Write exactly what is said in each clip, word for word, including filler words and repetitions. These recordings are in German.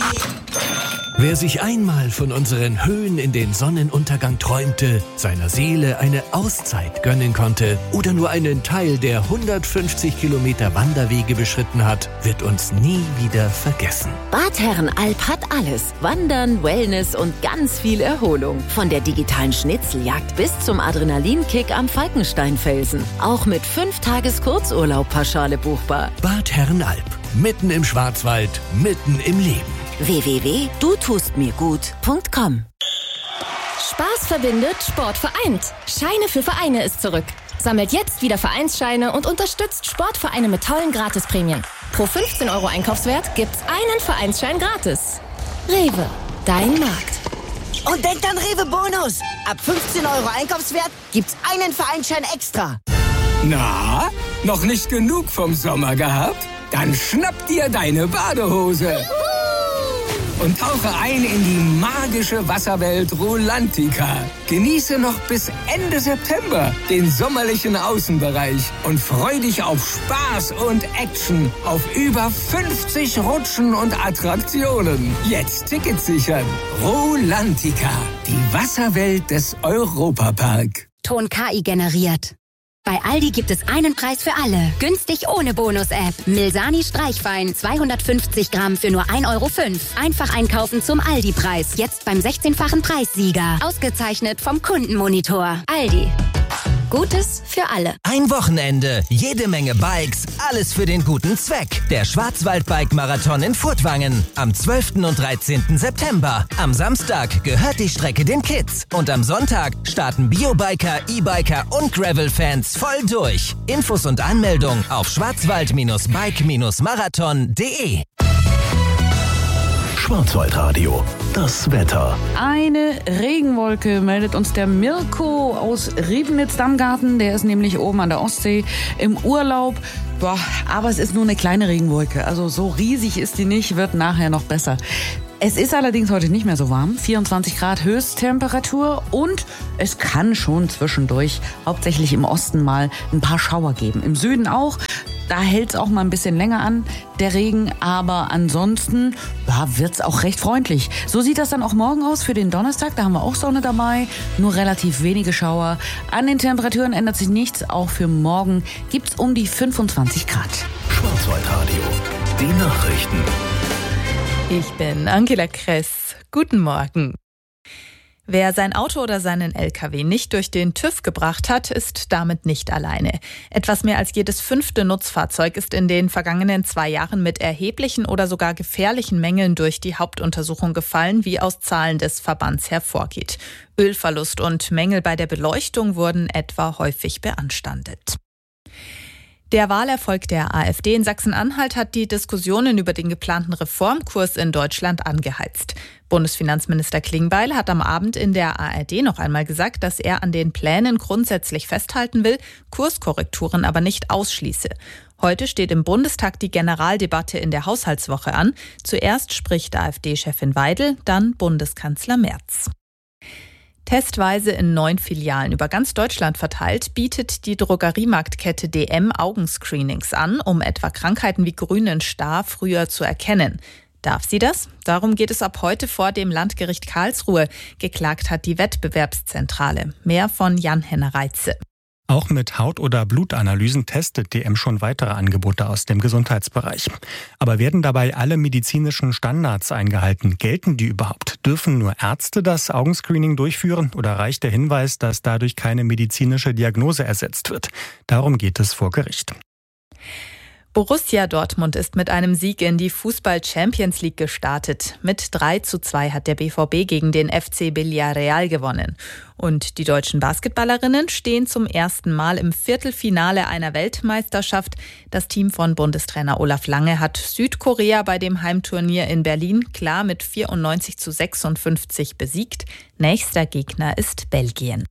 Wer sich einmal von unseren Höhen in den Sonnenuntergang träumte, seiner Seele eine Auszeit gönnen konnte oder nur einen Teil der hundertfünfzig Kilometer Wanderwege beschritten hat, wird uns nie wieder vergessen. Bad Herrenalb hat alles. Wandern, Wellness und ganz viel Erholung. Von der digitalen Schnitzeljagd bis zum Adrenalinkick am Falkensteinfelsen. Auch mit fünf Tages Kurzurlaub-Pauschale buchbar. Bad Herrenalb. Mitten im Schwarzwald, mitten im Leben. w w w punkt du tust mir gut punkt com. Spaß verbindet, Sport vereint. Scheine für Vereine ist zurück. Sammelt jetzt wieder Vereinsscheine und unterstützt Sportvereine mit tollen Gratisprämien. Pro fünfzehn Euro Einkaufswert gibt's einen Vereinsschein gratis. Rewe, dein Markt. Und denkt an Rewe Bonus. Ab fünfzehn Euro Einkaufswert gibt's einen Vereinsschein extra. Na, noch nicht genug vom Sommer gehabt? Dann schnapp dir deine Badehose und tauche ein in die magische Wasserwelt Rulantica. Genieße noch bis Ende September den sommerlichen Außenbereich und freu dich auf Spaß und Action auf über fünfzig Rutschen und Attraktionen. Jetzt Tickets sichern. Rulantica, die Wasserwelt des Europapark. Ton K I generiert. Bei Aldi gibt es einen Preis für alle. Günstig ohne Bonus-App. Milsani Streichwein zweihundertfünfzig Gramm für nur ein Euro fünf. Einfach einkaufen zum Aldi-Preis. Jetzt beim sechzehnfachen Preissieger. Ausgezeichnet vom Kundenmonitor. Aldi. Gutes für alle. Ein Wochenende, jede Menge Bikes, alles für den guten Zweck. Der Schwarzwald-Bike-Marathon in Furtwangen am zwölften und dreizehnten September. Am Samstag gehört die Strecke den Kids. Und am Sonntag starten Biobiker, E-Biker und Gravel-Fans voll durch. Infos und Anmeldung auf schwarzwald Bike Marathon punkt de. Schwarzwaldradio, das Wetter. Eine Regenwolke meldet uns der Mirko aus Riebnitz-Dammgarten. Der ist nämlich oben an der Ostsee im Urlaub. Boah, aber es ist nur eine kleine Regenwolke. Also so riesig ist die nicht, wird nachher noch besser. Es ist allerdings heute nicht mehr so warm. vierundzwanzig Grad Höchsttemperatur und es kann schon zwischendurch, hauptsächlich im Osten, mal ein paar Schauer geben. Im Süden auch. Da hält es auch mal ein bisschen länger an, der Regen. Aber ansonsten ja, wird es auch recht freundlich. So sieht das dann auch morgen aus für den Donnerstag. Da haben wir auch Sonne dabei, nur relativ wenige Schauer. An den Temperaturen ändert sich nichts. Auch für morgen gibt es um die fünfundzwanzig Grad. Schwarzwaldradio, die Nachrichten. Ich bin Angela Kress. Guten Morgen. Wer sein Auto oder seinen L K W nicht durch den TÜV gebracht hat, ist damit nicht alleine. Etwas mehr als jedes fünfte Nutzfahrzeug ist in den vergangenen zwei Jahren mit erheblichen oder sogar gefährlichen Mängeln durch die Hauptuntersuchung gefallen, wie aus Zahlen des Verbands hervorgeht. Ölverlust und Mängel bei der Beleuchtung wurden etwa häufig beanstandet. Der Wahlerfolg der AfD in Sachsen-Anhalt hat die Diskussionen über den geplanten Reformkurs in Deutschland angeheizt. Bundesfinanzminister Klingbeil hat am Abend in der A R D noch einmal gesagt, dass er an den Plänen grundsätzlich festhalten will, Kurskorrekturen aber nicht ausschließe. Heute steht im Bundestag die Generaldebatte in der Haushaltswoche an. Zuerst spricht AfD-Chefin Weidel, dann Bundeskanzler Merz. Testweise in neun Filialen über ganz Deutschland verteilt, bietet die Drogeriemarktkette D M Augenscreenings an, um etwa Krankheiten wie grünen Star früher zu erkennen. Darf sie das? Darum geht es ab heute vor dem Landgericht Karlsruhe. Geklagt hat die Wettbewerbszentrale. Mehr von Jan-Henner Reitze. Auch mit Haut- oder Blutanalysen testet D M schon weitere Angebote aus dem Gesundheitsbereich. Aber werden dabei alle medizinischen Standards eingehalten? Gelten die überhaupt? Dürfen nur Ärzte das Augenscreening durchführen oder reicht der Hinweis, dass dadurch keine medizinische Diagnose ersetzt wird? Darum geht es vor Gericht. Borussia Dortmund ist mit einem Sieg in die Fußball-Champions League gestartet. Mit drei zu zwei hat der B V B gegen den F C Villarreal gewonnen. Und die deutschen Basketballerinnen stehen zum ersten Mal im Viertelfinale einer Weltmeisterschaft. Das Team von Bundestrainer Olaf Lange hat Südkorea bei dem Heimturnier in Berlin klar mit vierundneunzig zu sechsundfünfzig besiegt. Nächster Gegner ist Belgien.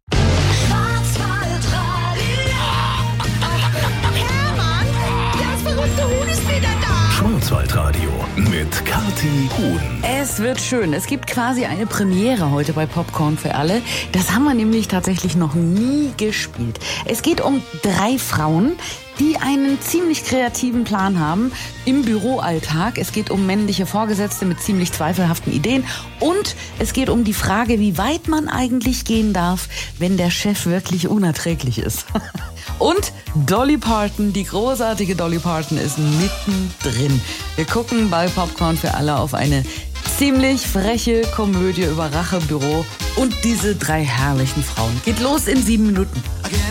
Schwarzwaldradio mit Kathi Huhn. Es wird schön. Es gibt quasi eine Premiere heute bei Popcorn für alle. Das haben wir nämlich tatsächlich noch nie gespielt. Es geht um drei Frauen, die einen ziemlich kreativen Plan haben im Büroalltag. Es geht um männliche Vorgesetzte mit ziemlich zweifelhaften Ideen und es geht um die Frage, wie weit man eigentlich gehen darf, wenn der Chef wirklich unerträglich ist. Und Dolly Parton, die großartige Dolly Parton, ist mittendrin. Wir gucken bei Popcorn für alle auf eine ziemlich freche Komödie über Rachebüro und diese drei herrlichen Frauen. Geht los in sieben Minuten.